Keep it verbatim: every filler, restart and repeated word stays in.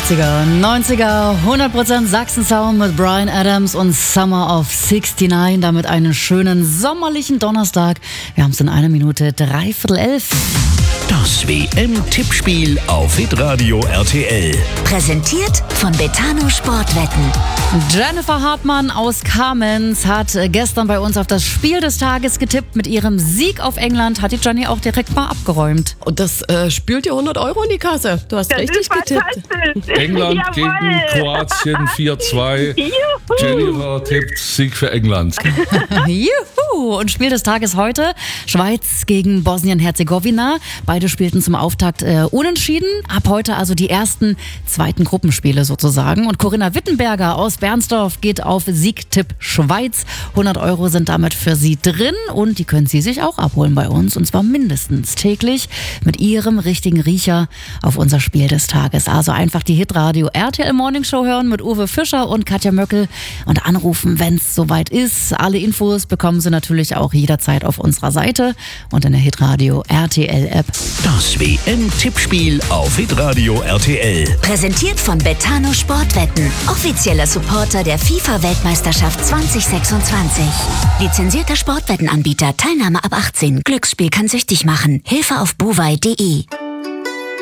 achtziger, neunziger, hundert Prozent Sachsen-Sound mit Bryan Adams und Summer of neunundsiebzig. Damit einen schönen sommerlichen Donnerstag. Wir haben es in einer Minute dreiviertel elf. Das W M-Tippspiel auf Hitradio R T L. Präsentiert von Betano Sportwetten. Jennifer Hartmann aus Kamenz hat gestern bei uns auf das Spiel des Tages getippt. Mit ihrem Sieg auf England hat die Jenny auch direkt mal abgeräumt. Und das äh, spült dir hundert Euro in die Kasse. Du hast Das richtig ist getippt. England Jawohl. gegen Kroatien vier zwei. Juhu. Jennifer tippt Sieg für England. Juhu! Und Spiel des Tages heute: Schweiz gegen Bosnien-Herzegowina. Beide spielten zum Auftakt äh, unentschieden. Ab heute also die ersten zweiten Gruppenspiele sozusagen. Und Corinna Wittenberger aus Bernsdorf geht auf Siegtipp Schweiz. hundert Euro sind damit für sie drin und die können sie sich auch abholen bei uns. Und zwar mindestens täglich mit ihrem richtigen Riecher auf unser Spiel des Tages. Also einfach die Hitradio R T L Morning Show hören mit Uwe Fischer und Katja Möckel und anrufen, wenn es soweit ist. Alle Infos bekommen Sie natürlich auch jederzeit auf unserer Seite und in der Hitradio R T L App. Das W M-Tippspiel auf Hitradio R T L. Präsentiert von Betano Sportwetten. Offizieller Supporter der FIFA-Weltmeisterschaft zwanzig sechsundzwanzig. Lizenzierter Sportwettenanbieter. Teilnahme ab achtzehn. Glücksspiel kann süchtig machen. Hilfe auf buwei punkt de.